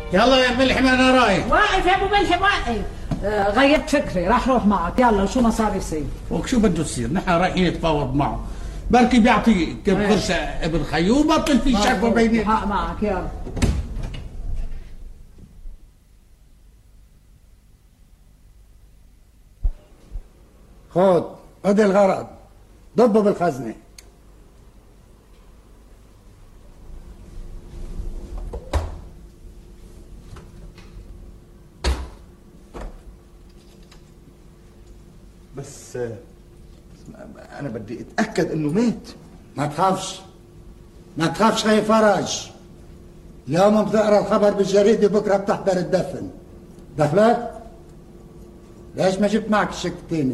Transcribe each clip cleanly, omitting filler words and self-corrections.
يلا يا ملحم انا رايح. واقف يا ابو ملحم واقف. غيرت فكري، راح روح معك. يلا شو ما صار يصير. وشو بده يصير؟ نحن رايحين نتفاوض معه، بركي بيعطي قرش ابن خيو وبطل في شكوى بيني. حق معك. يلا خذ ادي الغرض، ضبه بالخزنه. بس انا بدي اتاكد انه مات. ما تخافش ما تخافش خي فرج، اليوم بتقرا الخبر بالجريده، بكره بتحضر الدفن. دخلك؟ ليش ما جبت معك الشك الثاني؟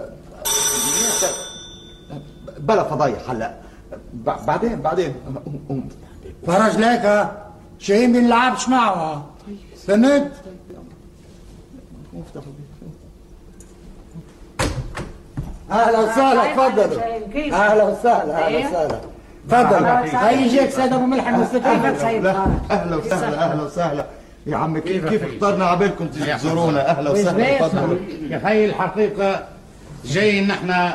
بلا فضايح هلا، بعدين فرج ليك شاهين بنلعبش معه، فهمت؟ اهلا وسهلا، تفضلوا. اهلا وسهلا اهلا وسهلا، تفضل. هاي يجيك سيد ابو ملحم مستفيد. اهلا وسهلا اهلا وسهلا يا عمي. كيف اخترنا عبالكم تيجي تزورونا؟ اهلا وسهلا، تفضلوا. يا خي الحقيقه جايين نحن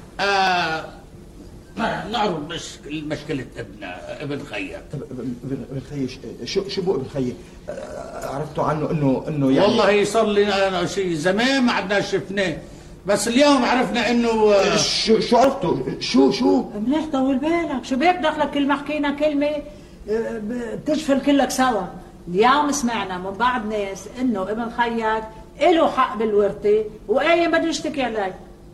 نعرض مشكله ابن خيك. ابن خي شو بو ابن خي؟ عرفتوا عنه انه يعني والله صار لي شيء زمان ما عدنا شفناه، بس اليوم عرفنا انه شو عرفتوا؟ شو منيح طول بالك. شو بيك دخلك كل ما حكينا كلمه بتجفل كلك سوا. اليوم سمعنا من بعض ناس انه ابن خيك له حق بالورثه وقايم بده يشتكي عليك.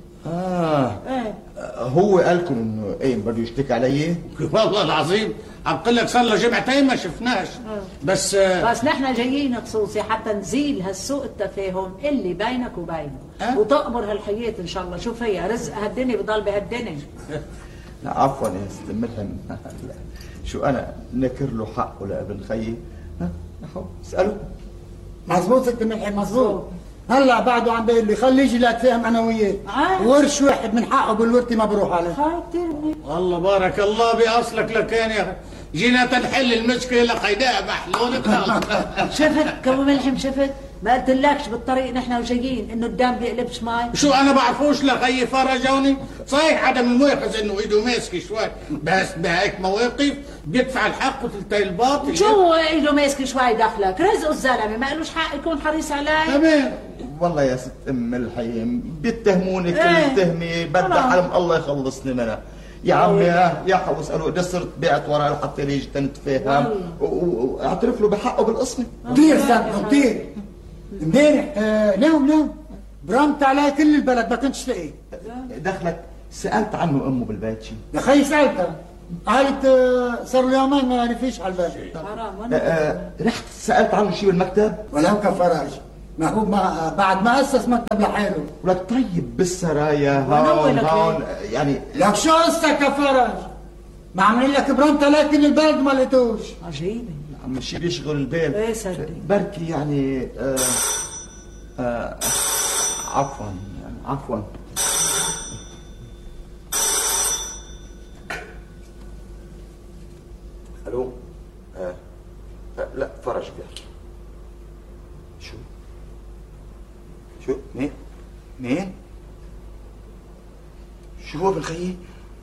ايه هو قالكم انه قايم بده يشتكي علي؟ والله العظيم عم قل لك صار له جمعتين ما شفناش. بس نحن جايين خصوصي حتى نزيل هالسوء التفاهم اللي بينك وبينه وتأمر هالحياة ان شاء الله. شوف هي رزق هالدنيا بضل بهالدنيا. لا عفوا يا ست ملحم، شو انا نكر له حقه لابن خيي؟ اسأله. مزبوط ست ملحم مزبوط. هلا بعده عم بيقول لي خليه يجي لاتفاهم انا وياه، ورش واحد من حقه بالورثه ما بروح عليه. والله بارك الله باصلك لكان يا اخي، جينا تنحل المشكله لقيناها محلوله خالص. شفت ابو ملحم؟ شفت؟ ما قلتلكش بالطريق نحن وجايين انه الدم بيقلبش ماي؟ شو انا بعرفوش لخيي فرجوني؟ صحيح عدم المؤاخذه انه ايده ماسكه شوي، بس بهيك مواقف بيدفع الحق وتلتقي الباطل. شو ايده ماسكه شوي دخلك؟ رزقه الزلمه ما قالوش حق يكون حريص علي؟ تمام. والله يا ست ام الحيم بيتهموني كل تهمه، بدي حلم الله يخلصني منها. يا عمي يا حق اساله اذا صرت بعت وراه لحتى يجي تنتفاهم واعترف له بحقه بالقسمه. كثير سامحه كثير. امبارح نوم برمت عليه كل البلد ما كنتش لاقيه. دخلك سالت عنه امه بالبيت شيء؟ يا خي سالتها، قالت صار له يومين ما فيش على البيت. رحت سالت عنه شيء بالمكتب؟ ولو كفرج ما هو بعد ما اسس مكتب لحاله. ولك طيب بالسرايا هون يعني لك شو قصتك يا فرج؟ ما عاملين لك برمت عليه كل البلد ما لقيتوش. عجيبه عم شيء بيشغل البال. ايه صدق بركي يعني عفوا يعني عفوا. الو لا فرج بيحكي. شو مين شو هو ابن خيي؟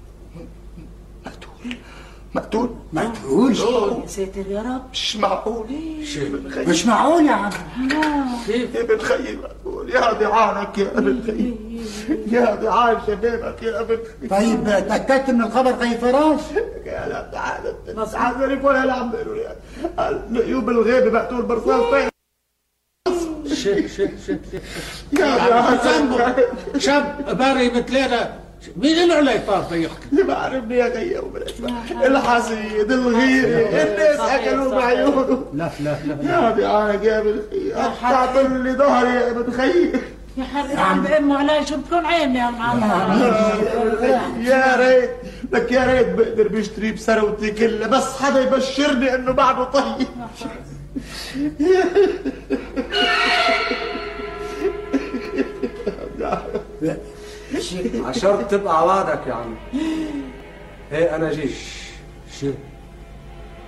مقتول يا ساتر يا رب. مش معقول. مش معقول يا عم. كيف ابن خيي مقتول؟ يا ضعانك يا ابن خيي، يا ضعان شبابك يا ابن خيي. طيب تأكدت من الخبر خي فراش؟ يا لا تعال ولا لا عم بيقولوا لي العيوب الغيبه مقتول برصاص. شاب باري مثلنا مين له علي طار يحكي؟ ما عرفني يا خيي الحسيد الغيري الناس اكلوا بعيونه. لا يا ضيعانك يا ابن خيي، تعطل لي ظهري يا ابن خيي. يا حبيبي عم بأمه علي شو بتكون عيني يا معلم. يا ريت لك يا ريت بقدر بيشتري بثروتي كلها، بس حدا يبشرني انه بعده طيب. عشرت تبقى عوادك يا عم. ايه انا جيت. شو